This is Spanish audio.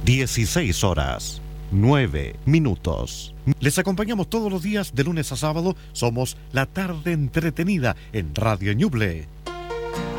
16 horas, 9 minutos. Les acompañamos todos los días de lunes a sábado. Somos La Tarde Entretenida en Radio Ñuble.